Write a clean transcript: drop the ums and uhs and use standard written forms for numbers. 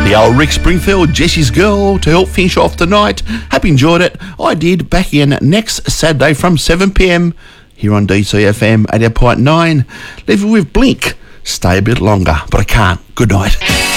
The old Rick Springfield, Jesse's Girl, to help finish off the night. Hope you enjoyed it. I did. Back in next Saturday from 7pm here on DCFM 88.9. Leave it with Blink. Stay a bit longer, but I can't. Good night.